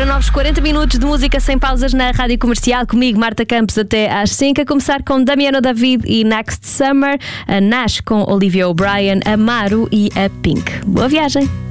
Agora novos 40 minutos de música sem pausas na Rádio Comercial, comigo Marta Campos até às 5, a começar com Damiano David e Next Summer, a Nash com Olivia O'Brien, a Maru e a Pink. Boa viagem!